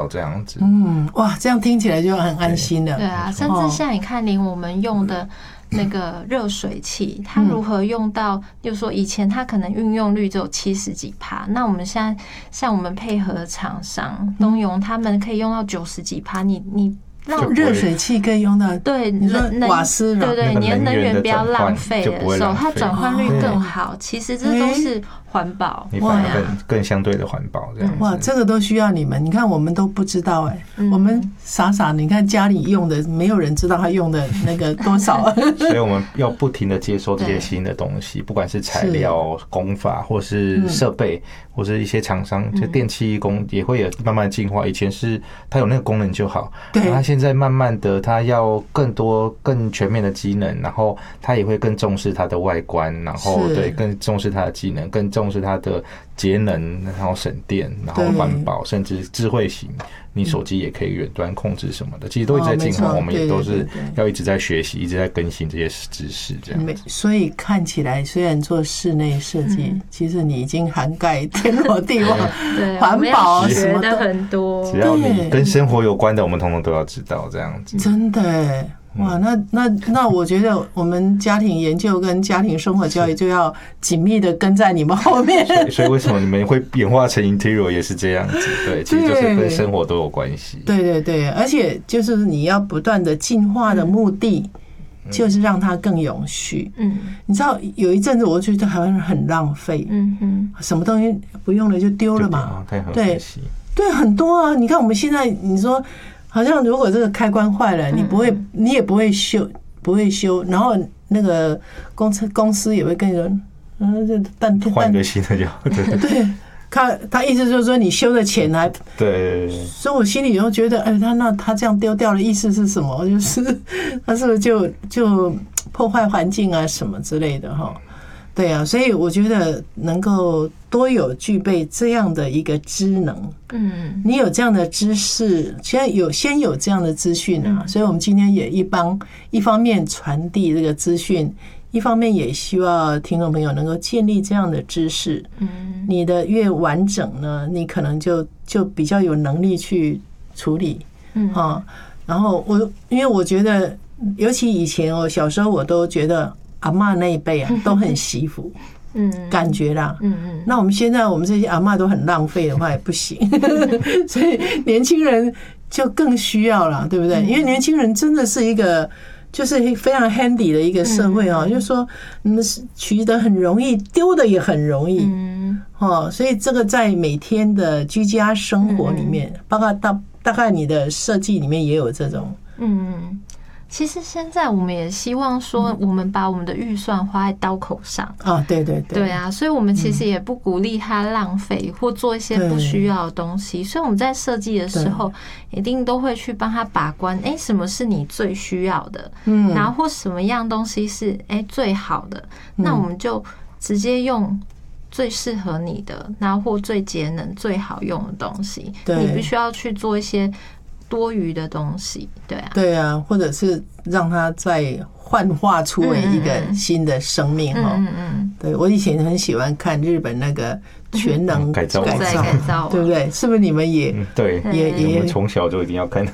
这样子。 哇，这样听起来就很安心了。 对啊，甚至像你看，连我们用的那个热水器，它如何用到，就是说以前它可能运用率只有70几%，那我们现在像我们配合的厂商东涌，他们可以用到90几%，你让热水器可以用到， 对， 你说瓦斯嘛， 对，你的能源不要浪费的时候，它转换率更好。其实这都是环保， 你反而更相对的环保这样子。 哇，这个都需要你们。你看我们都不知道我们傻傻，你看家里用的，没有人知道他用的那个多少。 所以我们要不停的接收这些新的东西，不管是材料、工法，或是设备，或是一些厂商，就电气工也会有慢慢进化。以前是它有那个功能就好，对，它现在慢慢的它要更多、更全面的机能，然后它也会更重视它的外观，然后对更重视它的机能，更重视它的节能，然后省电，然后环保，甚至智慧型，你手机也可以远端控制什么的，其实都一直在进化，我们也都是要一直在学习，一直在更新这些知识，这样。 所以看起来，虽然做室内设计，其实你已经涵盖天罗地网，环保什么的很多， 只要你跟生活有关的，我们通通都要知道，这样子。 真的。哇，那我觉得我们家庭研究跟家庭生活教育就要紧密的跟在你们后面。 所以为什么你们会演化成 interior 也是这样子？对，其实就是跟生活都有关系。 对，而且就是你要不断的进化的目的，就是让它更永续。你知道有一阵子我觉得台湾人很浪费，什么东西不用了就丢了嘛，对，很多啊。你看我们现在，你说。好像如果这个开关坏了，你也不会修，然后那个公司也会跟你说， 换个新的就对，他意思就是说你修的钱还对， 所以我心里又觉得，他这样丢掉的意思是什么？就是他是不是就破坏环境啊什么之类的哈？对啊，所以我觉得能够多有具备这样的一个知能，你有这样的知识，先有这样的资讯啊，所以我们今天也一方面传递这个资讯，一方面也希望听众朋友能够建立这样的知识，你的越完整呢，你可能就比较有能力去处理，然后因为我觉得，尤其以前我小时候，我都觉得。阿嬷那一辈啊，都很惜福，感觉啦，那我们现在我们这些阿嬷都很浪费的话也不行，所以年轻人就更需要了，对不对？因为年轻人真的是一个就是非常 handy 的一个社会啊，就是说取得很容易，丢的也很容易，所以这个在每天的居家生活里面，包括大概你的设计里面也有这种， 其实现在我们也希望说，我们把我们的预算花在刀口上。 对啊，所以我们其实也不鼓励他浪费或做一些不需要的东西。所以我们在设计的时候，一定都会去帮他把关。什么是你最需要的？然后或什么样东西是最好的？那我们就直接用最适合你的，然后或最节能、最好用的东西。你必须要去做一些。多余的东西， 对啊，或者是让它再幻化出为一个新的生命哈。对，我以前很喜欢看日本那个全能改造，对不对？是不是你们也对？我们从小就一定要看。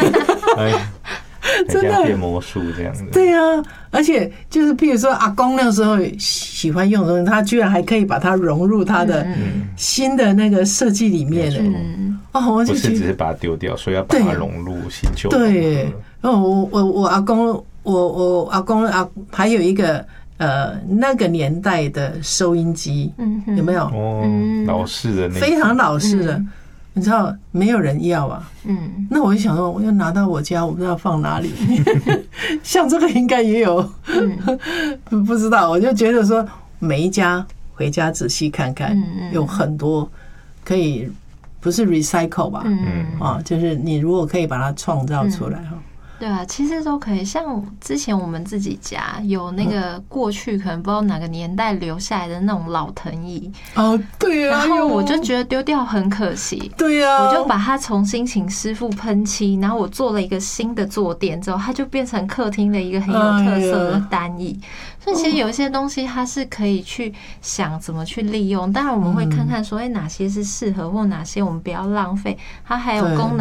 真的变魔术这样子， 对啊，而且就是譬如说阿公那时候喜欢用的东西，他居然还可以把它融入他的新的那个设计里面我就只是把它丢掉，所以要把它融入新旧。 对，我阿公，我阿公还有一个那个年代的收音机，有没有？ 老式的那非常老式的。你知道没有人要啊，那我就想说，我要拿到我家，我不知道放哪里。像这个应该也有，不知道。我就觉得说，每一家回家仔细看看，有很多可以不是 recycle 吧，就是你如果可以把它创造出来哈。 对啊，其实都可以。像之前我们自己家有那个过去可能不知道哪个年代留下来的那种老藤椅对啊， 然后我就觉得丢掉很可惜， 对啊， 我就把它重新请师傅喷漆，然后我做了一个新的坐垫之后，它就变成客厅的一个很有特色的单椅。所以其实有一些东西它是可以去想怎么去利用，当然我们会看看说哪些是适合或哪些我们不要浪费，它还有功能